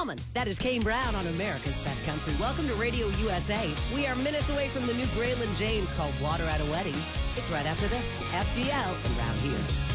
Woman. That is Kane Brown on America's Best Country. Welcome to Radio USA. We are minutes away from the new Braylon James called Water at a Wedding. It's right after this, FGL and Round Here.